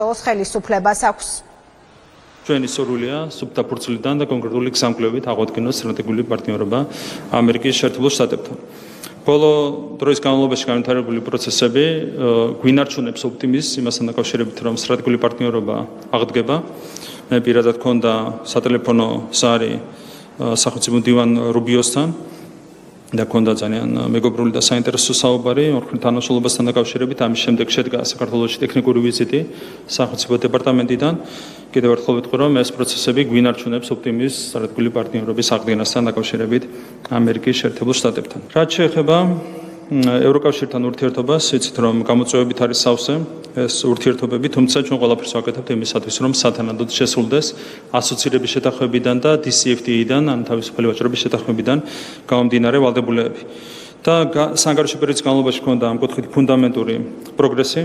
ხელისუფლებას აქვს. ჩვენი სურვილია სუბდაფუძვლიდან და კონკრეტული გზამკვლევით აღვადგინოს სტრატეგიული პარტნიორობა ამერიკის შეერთებულ შტატებთან. ბოლო დროის განმავლობაში განვითარებული პროცესები გვინარჩუნებს ოპტიმიზმს იმასთან დაკავშირებით, რომ სტრატეგიული პარტნიორობა აღდგება. მე პირადად მქონდა სატელეფონო ზარი სახელმწიფო მდივან რუბიოსთან და მქონდა ძალიან მეგობრული და საინტერესო საუბარი ორ თანამშრომლობასთან დაკავშირებით. ამის შემდეგ შედგა საქართველოში ტექნიკური ვიზიტი სახელმწიფო დეპარტამენტიდან. კიდევ ერთხელ ვიტყვი, რომ ეს პროცესები გვინარჩუნებს ოპტიმიზმს სტრატეგიული პარტნიორობის აღდგენასთან დაკავშირებით ამერიკის შეერთებულ შტატებთან. რაც შეეხება ევროკავშირთან ურთიერთობას, იცით რომ გამოწვევებით არის სავსე ეს ურთიერთობები, თუმცა ჩვენ ყველაფერს ვაკეთებთ იმისათვის, რომ სათანადოდ შესრულდეს ასოცირების შეთანხმებიდან და DCFTA-დან, ან თავისუფალი ვაჭრობის შეთანხმებიდან გამომდინარე ვალდებულებები. და საანგარიშო პერიოდის განმავლობაში ჰქონდა ამ კუთხით ფუნდამენტური პროგრესი.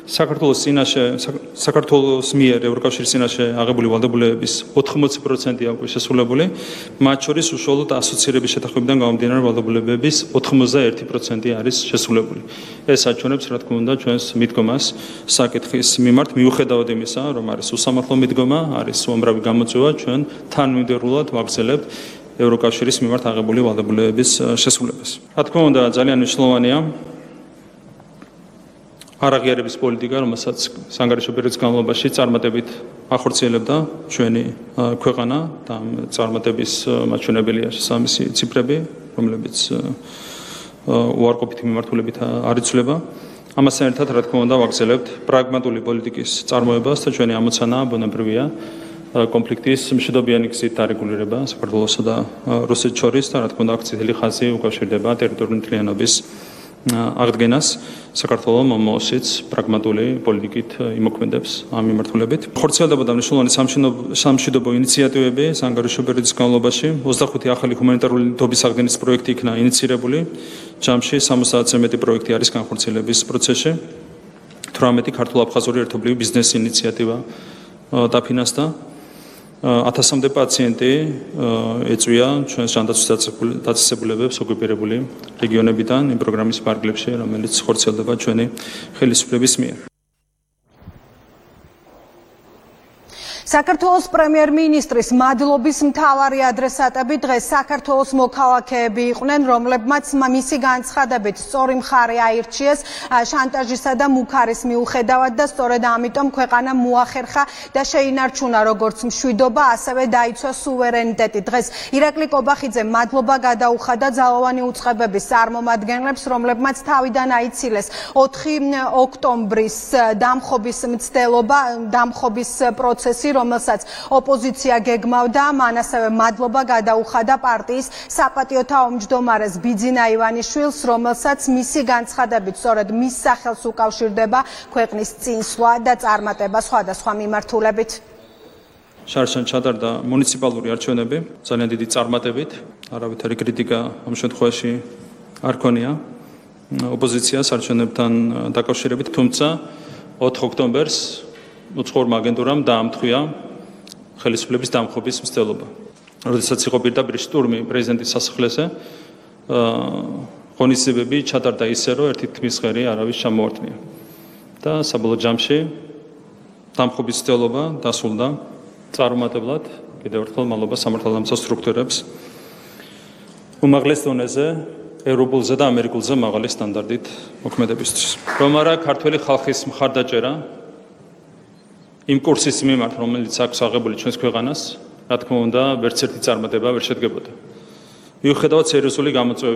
საქართველოს მიერ ევროკავშირის წინაშე აღებული ვალდებულებების 80% უკვე შესრულებული, მათ შორის უშუალოდ ასოცირების შეთანხმებიდან გამომდინარე ვალდებულებების 91% არის შესრულებული. ეს აჩვენებს, რა თქმა უნდა, ჩვენს მიდგომას საკითხის მიმართ, მიუხედავად იმისა, რომ არის უსამართლო მიდგომა, არის უამრავი გამოწვევა, ჩვენ თანმიმდევრულად ვაგრძელებთ ევროკავშირის მიმართ აღებული ვალდებულებების შესრულებას. რა თქმა უნდა, ძალიან მნიშვნელოვანია არაღიარების პოლიტიკა, რომელსაც საანგარიშო პერიოდის განმავლობაში წარმატებით ახორციელებდა ჩვენი ქვეყანა და ამ წარმატების მაჩვენებელია შესაბამისი ციფრები, რომლებიც უარყოფითი მიმართულებით არ იცვლება. ამასთან ერთად, რა თქმა უნდა, ვაგრძელებთ პრაგმატული პოლიტიკის წარმოებას და ჩვენი ამოცანა ბუნებრივია კონფლიქტის მშვიდობიანი გზით დარეგულირება საქართველოსა და რუსეთს შორის და რა თქმა უნდა, აქ წითელი ხაზი უკავშირდება ტერიტორიული მთლიანობის აღდგენას. საქართველოს მომავალშიც პრაგმატული პოლიტიკით იმოქმედებს ამ მიმართულებით. ხორციელდებოდა მნიშვნელოვანი სამშვიდობო ინიციატივები საანგარიშო პერიოდის განმავლობაში. 25 ახალი ჰუმანიტარული ნდობის აღდგენის პროექტი იქნა ინიცირებული. ჯამში 70-ზე მეტი პროექტი არის განხორციელების პროცესში. 18 ქართულ-აფხაზური ერთობლივი ბიზნეს ინიციატივა დაფინანსდა. 1000-მდე პაციენტი ეწვია ჩვენს ჯანდაცვის დაწესებულებებს ოკუპირებული რეგიონებიდან იმ პროგრამის ფარგლებში, რომელიც ხორციელდება ჩვენი ხელისუფლების მიერ. საქართველოს პრემიერ-მინისტრის მადლობის მთავარი ადრესატები დღეს საქართველოს მოქალაქეები იყვნენ, რომლებმაც მისი განცხადებით სწორი მხარე აირჩიეს შანტაჟისა და მუქარის მიუხედავად და სწორედ ამიტომ ქვეყანა მოახერხა და შეინარჩუნა როგორც მშვიდობა, ასევე დაიცვა სუვერენიტეტი. დღეს ირაკლი კობახიძე მადლობა გადაუხადა ძალოვანი უწყებების წარმომადგენლებს, რომლებმაც თავიდან აიცილეს 4 ოქტომბრის დამხობის მცდელობა, დამხობის პროცესი, რომელსაც ოპოზიცია გეგმავდა. მან ასევე მადლობა გადაუხადა პარტიის საპატიო თავმჯდომარეს ბიძინა ივანიშვილს, რომელსაც მისი განცხადებით სწორედ მის სახელს უკავშირდება ქვეყნის წინსვლა და წარმატება სხვადასხვა მიმართულებით. შარშან ჩატარდა მუნიციპალური არჩევნები ძალიან დიდი წარმატებით, არავითარი კრიტიკა ამ შემთხვევაში არ ქონია ოპოზიციას არჩევნებთან დაკავშირებით, თუმცა 4 ოქტომბერს უცხოურმა აგენტურამ დაამტყვია ხელისუფლების დამხობის მცდელობა. როდესაც იყო პირდაპირ შტურმი პრეზიდენტის სასახლეზე, ღონისძიებები ჩატარდა ისე, რომ ერთი თმის ღერი არავის ჩამოართმია. და საბოლოო ჯამში დამხობის მცდელობა დასრულდა წარუმატებლად. კიდევ ერთხელ მადლობა სამართალდამცავ სტრუქტურებს უმაღლეს დონეზე, ევროპულზე და ამერიკულზე მაღალი სტანდარტით მოქმედებისთვის. რომ არა ქართველი ხალხის მხარდაჭერა იმ კურსის მიმართ, რომელიც აქვს აღებული ჩვენს ქვეყანას, რა თქმა უნდა, ვერც ერთი წარმატება ვერ შედგებოდა. მიუხედავად სერიოზული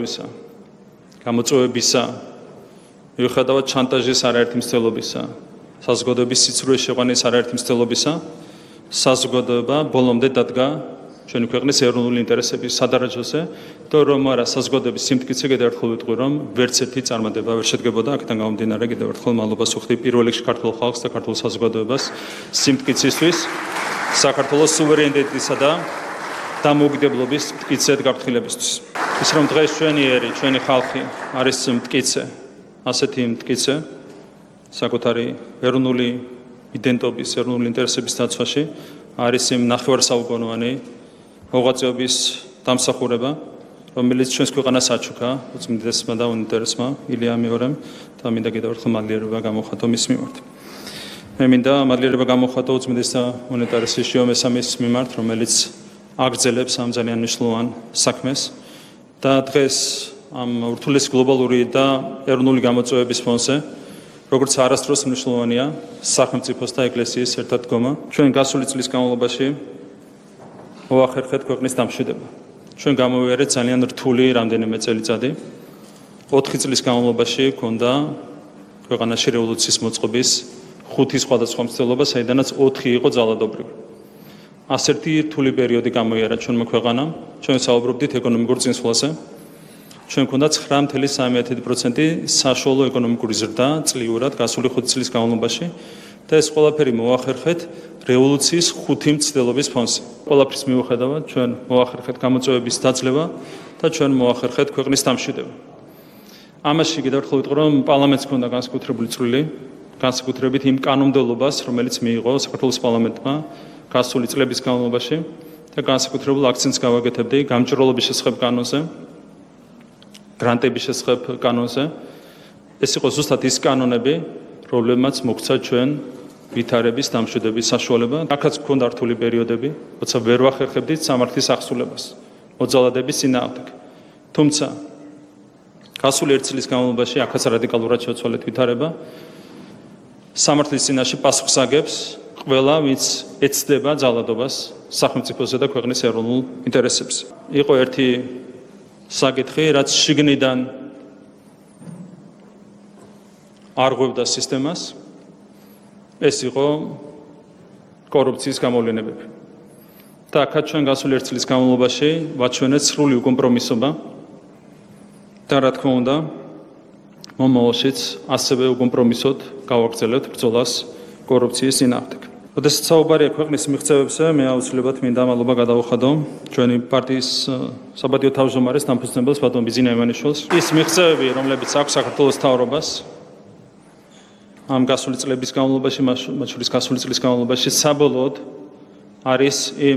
გამოწვევებისა, მიუხედავად შანტაჟის არაერთი მცდელობისა, საზოგადოების სიცრუეს შეყვანის არაერთი მცდელობისა, საზოგადოება ბოლომდე დადგა ჩვენი ქვეყნის ეროვნული ინტერესების სადარაჯოზე და რომ არა საზოგადოების სიმტკიცე კიდევ ერთხელ ვიტყვი, რომ ვერც ერთი წარმატება ვერ შედგებოდა. აქედან გამომდინარე კიდევ ერთხელ მადლობას ვუხდი პირველ რიგში ქართულ ხალხს და ქართულ საზოგადოებას სიმტკიცისთვის, საქართველოს სუვერენიტეტისა და დამოუკიდებლობის მტკიცედ გაფრთხილებისთვის. ის რომ დღეს ჩვენი ხალხი არის მტკიცე, ასეთი მტკიცე საკუთარი ეროვნული იდენტობის, ეროვნული ინტერესების დაცვაში არის იმ ნახევარსაუკუნოვანი მოღვაწეობის დამსახურება, რომელიც ჩვენს ქვეყანას აჩუქა უწმინდესმა და უნიტარესმა ილია მეორემ და მინდა კიდევ ერთხელ მადლიერება გამოხატო მის მიმართ. მე მინდა მადლიერება გამოხატო უწმიდესთა მონეტარისტის შიო მესამის მიმართ, რომელიც აგრძელებს ამ ძალიან მნიშვნელოვან საქმეს და დღეს ამ ურთულესი გლობალური და ეროვნული გამოწვევების ფონზე, როგორც არასდროს მნიშვნელოვანია სახელმწიფოს და ეკლესიის ერთად დგომა. ჩვენ გასული წლის განმავლობაში მოახერხეთ ქვეყნის დამშვიდება. ჩვენ გამოვიარეთ ძალიან რთული რამდენიმე წელიწადი. 4 წლის განმავლობაში ჰქონდა ქვეყანაში რევოლუციის მოწყობის 5 სხვადასხვა მცდელობა, საიდანაც 4 იყო ძალადობრივი. ასეთი რთული პერიოდი გამოიარა ჩვენმა ქვეყანამ. ჩვენ საუბრობდით ეკონომიკურ წინსვლაზე. ჩვენ გვქონდა 9.3% საშუალო ეკონომიკური ზრდა წლიურად გასული 5 წლის განმავლობაში და ეს ყველაფერი მოახერხეთ რევოლუციის 5 მცდელობის ფონზე. ყველაფრის მიუხედავად ჩვენ მოახერხეთ გამოწვევების დაძლევა და ჩვენ მოახერხეთ ქვეყნის დამშვიდება. ამაში კიდევ ერთხელ ვიტყვი, რომ პარლამენტს ჰქონდა განსაკუთრებული წვლილი, განსაკუთრებით იმ კანონმდებლობას, რომელიც მიიღო საქართველოს პარლამენტმა გასული წლების განმავლობაში და განსაკუთრებულ აქცენტს გავაკეთებდი გამჭრელობის შესახებ კანონზე, გრანტების შესახებ კანონზე. ეს იყო ზუსტად ის კანონები, რომლებმაც მოგვცა ჩვენ ვითარების დამშვიდების საშუალება. აქაც გქონდა რთული პერიოდები, როცა ვერ ვახერხებდით სამართლის აღსრულებას, მოძალადების წინააღმდეგ. თუმცა გასული 1 წლის განმავლობაში აქაც რადიკალურად შევცვალეთ ვითარება. სამართლის წინაშე პასუხს აგებს ყველა, ვინც ეცდება ძალადობას სახელმწიფოსა და ქვეყნის ეროვნულ ინტერესებს. იყო ერთი საკითხი, რაც შიგნიდან არ ღვევდა სისტემას, ეს იყო კორუფციის გამოვლენებები. და აქაც ჩვენ გასული 1 წლის განმავლობაში ვაჩვენეთ სრული უკომპრომისობა და რა თქმა უნდა, მომავალშიც ასევე უკომპრომისოდ გავაგრძელებთ ბრძოლას კორუფციის წინააღმდეგ. როდესაც საუბარია ქვეყნის მიღწევებზე, მე აუცილებლად მინდა მადლობა გადავუხადო ჩვენი პარტიის საპატიო თავმჯდომარეს დამფუძნებელს ბატონ ბიზინა ივანიშვილს. ის მიღწევები, რომლებიც აქვს საქართველოს მთავრობას ამ გასული წლების განმავლობაში, მათ შორის გასული წლის განმავლობაში საბოლოოდ არის იმ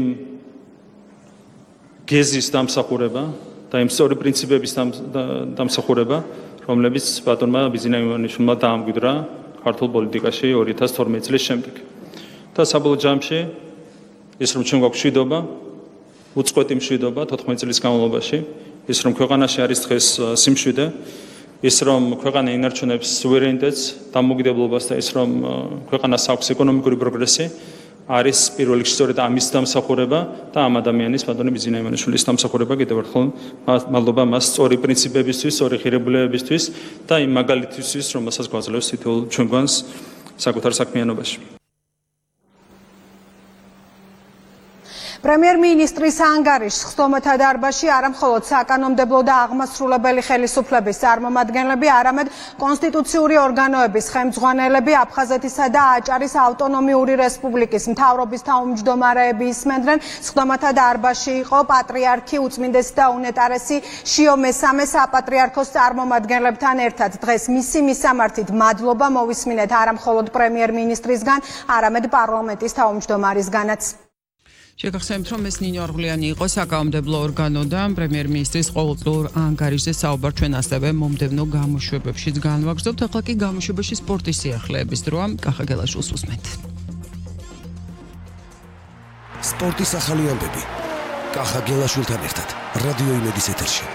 გეზის დამსახურება და იმ სწორი პრინციპების დამსახურება, რომლებიც ბატონმა ბიზინა ივანიშვილმა დაამკვიდრა ქართულ პოლიტიკაში 2012 წლის შემდეგ. და საბოლოო ჯამში ის რომ ჩვენ გვაქვს მშვიდობა, უწყვეტი მშვიდობა 14 წლის განმავლობაში, ის რომ ქვეყანაში არის დღეს სიმშვიდე, ის რომ ქვეყანა ინარჩუნებს სუვერენიტეტს, დამოუკიდებლობას და ის რომ ქვეყანას აქვს ეკონომიკური პროგრესი, არის პირველ რიგში სწორედ ამის დამსახურება და ამ ადამიანის ბატონი ბიზინა ივანიშვილის დამსახურება კიდევ ერთხელ მადლობა მას სწორი პრინციპებისთვის, სწორი ღირებულებებისთვის და იმ მაგალითისთვის, რომელსაც გვაძლევს თითოეულ ჩვენგვანს საკუთარ საქმიანობაში. პრემიერ-მინისტრის ანგარიშს ხსოვმეთა დარბაზში არა მხოლოდ საკანონმდებლო და აღმასრულებელი ხელისუფლების წარმომადგენლები, არამედ კონსტიტუციური ორგანოების ხელმძღვანელები, აფხაზეთისა და აჭარის ავტონომიური რესპუბლიკის მთავრობის თავმჯდომარეები ისმენდნენ. ხსოვმეთა დარბაზში იყო პატრიარქი უწმინდესი და უნეტარესი შიო მესამე საპატრიარქოს წარმომადგენლებთან ერთად. დღეს მისი მისამართით მადლობა მოვისმინეთ არა მხოლოდ პრემიერ-მინისტრისგან, არამედ პარლამენტის თავმჯდომარისგანაც. შეგახსენებთ, რომ ეს ნინო არღულიანი იყო საკანონმდებლო ორგანოდან პრემიერ-მინისტრის ყოველდღიურ ანგარიშზე საუბარ ჩვენ ასევე მომდევნო გამოშვებებშიც განვაგრძობთ. ახლა კი გამოშვებაში სპორტის სიახლეების დროა. კახა გელაშვილს უსმენთ. სპორტის ახალი ამბები. კახა გელაშვილთან ერთად რადიო იმედის ეთერში.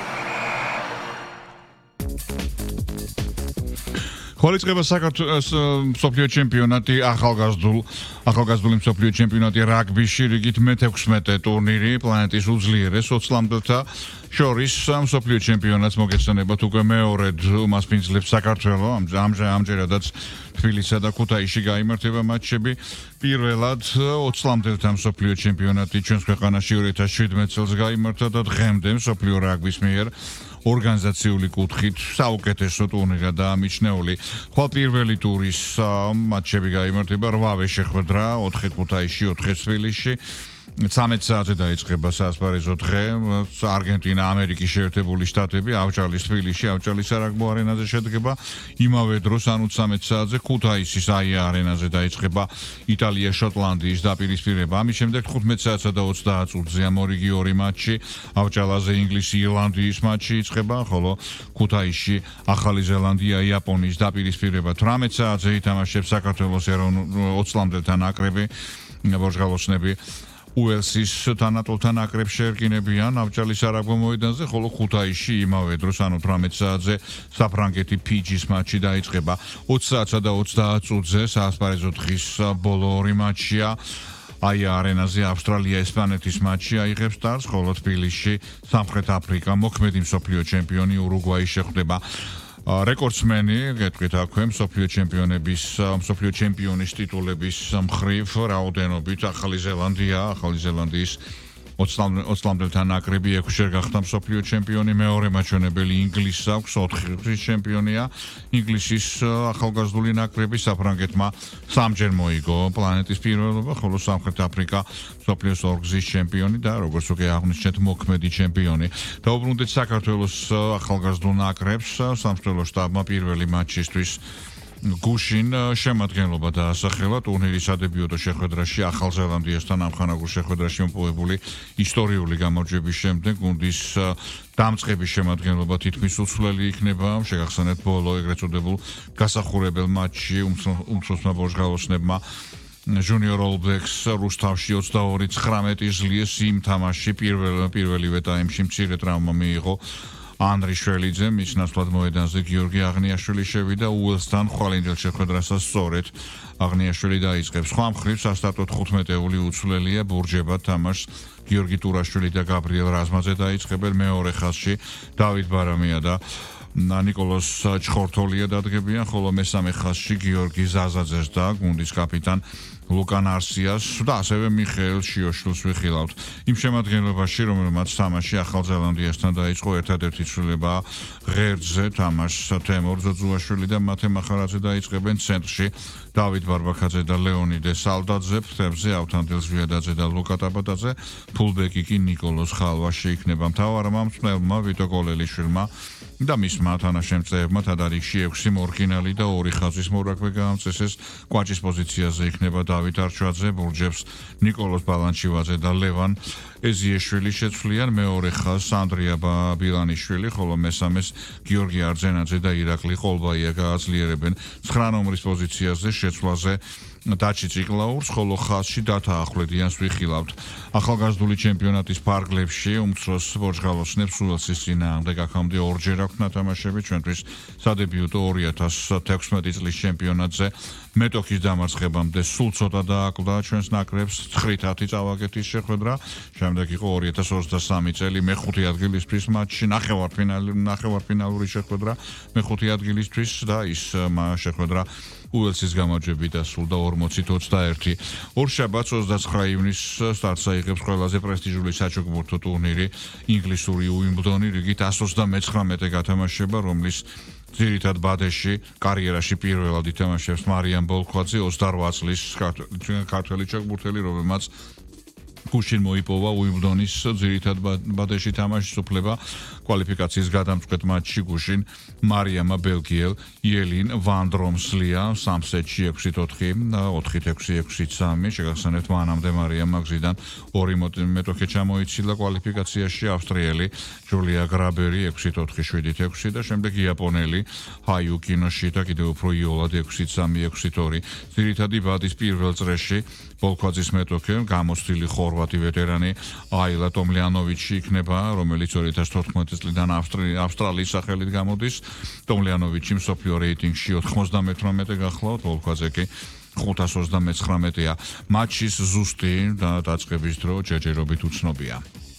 ხვალიწყება საქართველოს მსოფლიო ჩემპიონატი ახალგაზრდული მსოფლიო ჩემპიონატი რაგბიში რიგით მე-16 ტურნირი პლანეტის უძლიერეს 20-მდეთა შორის მსოფლიო ჩემპიონატს მოგეცნებათ უკვე მეორედ უმასპინძლებს საქართველოს. ამჯერადაც თბილისსა და ქუთაისში გაიმართება მატჩები. პირველად 20-მდეთა მსოფლიო ჩემპიონატი ჩვენს ქვეყანაში 2017 წელს გაიმართა და დღემდე მსოფლიო რაგბის მიერ ორგანიზაციული კუთხით საუკეთესო ტურნირია დაამიჩნეული. ხვალ პირველი ტურის მატჩები გაიმართება 8-ე შეხვედრა, 4 ქუთაისში, 4 თბილისში. 13 საათზე დაიწყება საასპარეზო დღე. არგენტინა, ამერიკის შეერთებული შტატები, ავჭალის თბილისში, ავჭალის სარაგბო არენაზე შედგება. იმავე დროს, ანუ 13 საათზე ქუთაისის აია არენაზე დაიწყება იტალია შოტლანდიის დაპირისპირება. ამის შემდეგ 15 საათსა და 30 წუთზე მორიგი ორი მატჩი, ავჭალაზე ინგლისი ირლანდიის მატჩი იწყება, ხოლო ქუთაისში ახალი ზელანდია იაპონიის დაპირისპირება. 18 საათზე ითამაშებს საქართველოს ეროვნულ 20 ლამდელთა ნაკრები, ბორჟღალოსნები უელსის თანატოლთან ნაკრებს შეერკინებიან ავჭალის სარაგბო მოედანზე, ხოლო ქუთაისში იმავე დროს, ანუ 18 საათზე საფრანგეთი ფიჯის მატჩი დაიწყება. 20 საათსა და 30 წუთზე საასპარეზო დღის ბოლო ორი მატჩია. აია არენაზე ავსტრალია ესპანეთის მატჩი აიღებს სტარტს, ხოლო თბილისში სამხრეთ აფრიკა მოქმედი მსოფლიო ჩემპიონი ურუგვაი შეხვდება. რეკორდსმენი, გეტყვით აქვე, მსოფლიო ჩემპიონის ტიტულების მხრივ რაოდენობით ახალი ზელანდიის 20 ლამდელთა ნაკრები 6 ჯერ გახდა მსოფლიო ჩემპიონი, მეორე მაჩვენებელი ინგლისს აქვს 4 ხრის ჩემპიონია. ინგლისის ახალგაზრდული ნაკრები საფრანგეთმა 3 ჯერ მოიგო პლანეტის პირველობა, ხოლო სამხრეთ აფრიკა მსოფლიოს 2 გზის ჩემპიონი და როგორც უკვე აღნიშნეთ, მოქმედი ჩემპიონი. დაუბრუნდეთ საქართველოს ახალგაზრდულ ნაკრებს, სამშობლო შტაბმა პირველი მატჩისთვის გუშინ შემადგენლობა დაასახელა ტურნირის სადებიუტო შეხვედრაში ახალ ზელანდიასთან ამხანაგურ შეხვედრაში მოპოვებული ისტორიული გამარჯვების შემდეგ გუნდის დამწყების შემადგენლობა თითქმის უცვლელი იქნება. შეგახსენეთ ბოლო ეგრეთ წოდებულ გასახურებელ მატჩში უმცროსმა ბორჟღალოსნებმა Junior All Blacks რუსთავში 22-19 ზლიეს იმ თამაშში პირველივე ტაიმში მცირე ტრავმა მიიღო ანდრი შველიძე, მის ნაცვლად მოედანზე გიორგი აღნიაშვილი შევიდა უელსთან ხვალინდელ შეხვედრასაც სწორედ აღნიაშვილი დაიწყებს. სხვა მხრივ სასტარტო 15-ეული უცვლელია ბურჯებად თამაშს გიორგი ტურაშვილი და გაბრიელ რაზმაძე დაიწყებენ. მეორე ხაზში დავით ბარამია და ნიკოლოზ ჩხორთოლია დადგებიან, ხოლო მესამე ხაზში გიორგი ზაზაძეს და გუნდის კაპიტან ლუკან არსიას და ასევე მიხეილ შიოშვილს ვიხილავთ. იმ შემადგენლობაში, რომელმაც თამაში ახალ ზელანდიასთან დაიწყო, ერთადერთი ცვლილება ღერძზე თამაშს თემურ ძოძუაშვილი და მათე მახარაძე დაიწყებენ. ცენტრში დავით ბარბაქაძე და ლეონიდე სალდაძე, ფრთებზე ავთანდილ ზვიადაძე და ლუკა ტაბატაძე, ფულბეკი კი ნიკოლოზ ხალვა შეიქმნება. მთავარმა მწვრთნელმა ვიტო კოლელიშვილმა და მისმა თანაშემწეებმა თადარიგში 6 მორგინალი და 2 ხაზის მორაგბე გაამწესეს. კვაჭის პოზიციაზე იქნება დავით არჩვაძე, ბურჯებს ნიკოლოზ ბალანჩივაძე და ლევან ეზიეშვილი შეცვლიან. მეორე ხაზს ანდრია ბილანიშვილი, ხოლო მესამეს გიორგი არძენაძე და ირაკლი ყოლბაია გააძლიერებენ. 9 ნომრის პოზიციაზე შეცვლაზე დაჩი ციკლაურს, ხოლო ხაზში დათაახლედიანს ვიხილავთ. ახალგაზრდული ჩემპიონატის ფარგლებში უმცროს ბორჟღალოსნებს უელსის წინააღმდეგ აქამდე ორჯერ აქვს ნათამაშები, ჩვენთვის სადებიუტო 2016 წლის ჩემპიონატზე მეტოქის დამარცხებამდე სულ ცოტა დააკლდა ჩვენს ნაკრებს 9-10 წავაგეთის შეხვედრა, შემდეგ იყო 2023 წელი მეხუთე ადგილისთვის მატჩი, ნახევარფინალური შეხვედრა მეხუთე ადგილისთვის და ის შეხვედრა უელსის გამარჯვებით დასრულდა 40-21. ორშაბათს 29 ივნისს სტარტს აიღებს ყველაზე პრესტიჟული საჩუქბურთო ტურნირი ინგლისური უიმბლდონი, რიგით 139 გათამაშება, რომლის ძირითად ბადეში კარიერაში პირველად ითამაშებს მარიამ ბოლქვაძე, 28 წლის ქართველი ჩოგბურთელი, რომელმაც გუშინ მოიპოვა უიმბლდონის ძირითად ბადეში თამაშის უფლება. კვალიფიკაციის გადამწყვეტ მატჩში გუშინ მარიამა ბელგიელ იელინ ვან დრომსლია 3 სეტში 6-4, 4-6, 6-3. შეგახსენებთ, მანამდე მარიამ მაგზიდან 2 მეტოქე ჩამოიცილა კვალიფიკაციაში, ავსტრიელი ჯულია გრაბერი 6-4, 7-6 და შემდეგ იაპონელი ჰაიუკი ნოშიტა კიდევ უფრო იოლად 6-3, 6-2. ძირითადი ბადის პირველ წრეში ბოლქვაძის მეტოქე გამოცდილი ხორვატი ვეტერანი აილა ტომლიანოვიჩი იქნება, რომელიც 2014 წლიდან ავსტრალიის სახელით გამოდის. ტომლიანოვიჩი მსოფლიო რეიტინგში 98 გახლავთ, ბოლქვაძე კი 529-ია. მატჩის ზუსტი და დაწყების დრო ჯერჯერობით უცნობია.